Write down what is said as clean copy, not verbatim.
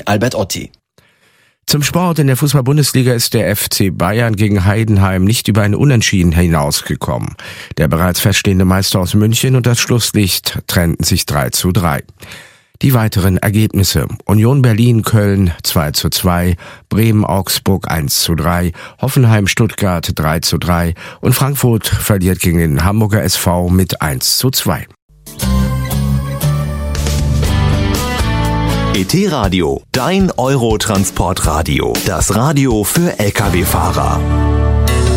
Albert Otti. Zum Sport: In der Fußball-Bundesliga ist der FC Bayern gegen Heidenheim nicht über ein Unentschieden hinausgekommen. Der bereits feststehende Meister aus München und das Schlusslicht trennten sich 3:3. Die weiteren Ergebnisse: Union Berlin-Köln 2:2, Bremen-Augsburg 1:3, Hoffenheim-Stuttgart 3:3 und Frankfurt verliert gegen den Hamburger SV mit 1:2. ET Radio, dein Eurotransportradio. Das Radio für Lkw-Fahrer.